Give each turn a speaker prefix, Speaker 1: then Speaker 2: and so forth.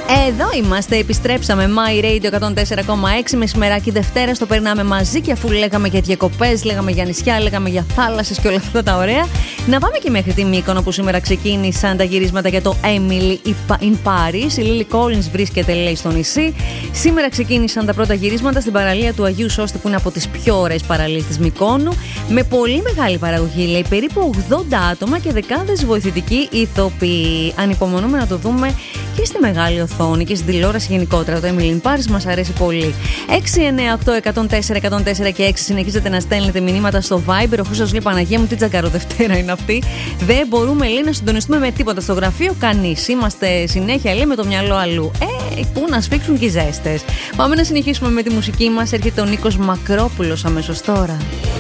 Speaker 1: Εδώ είμαστε, επιστρέψαμε. My Radio 104,6. Μεσημεράκι Δευτέρα, το περνάμε μαζί. Και αφού λέγαμε για διακοπές, λέγαμε για νησιά, λέγαμε για θάλασσες και όλα αυτά τα ωραία, να πάμε και μέχρι τη Μύκονο, που σήμερα ξεκίνησαν τα γυρίσματα για το Emily in Paris. Η Lily Collins βρίσκεται, λέει, στο νησί. Σήμερα ξεκίνησαν τα πρώτα γυρίσματα στην παραλία του Αγίου Σώστη, που είναι από τις πιο ωραίες παραλίες της Μυκόνου. Με πολύ μεγάλη παραγωγή, λέει, περίπου 80 άτομα και δεκάδες βοηθητικοί ηθοποιοί. Ανυπομονούμε να το δούμε και στη μεγάλη οθόνη και στην τηλεόραση γενικότερα. Το Emily in Paris μας αρέσει πολύ. 698-104-104 και 6. Συνεχίζετε να στέλνετε μηνύματα στο Viber. Ο Χρήστος λέει: Παναγία μου, τι τζακαρο Δευτέρα είναι αυτή. Δεν μπορούμε, λέει, να συντονιστούμε με τίποτα στο γραφείο. Κανείς. Είμαστε συνέχεια, λέει, με το μυαλό αλλού. Πού να σφίξουν και οι ζέστες. Πάμε να συνεχίσουμε με τη μουσική μας. Έρχεται ο Νίκος Μακρόπουλος αμέσως τώρα.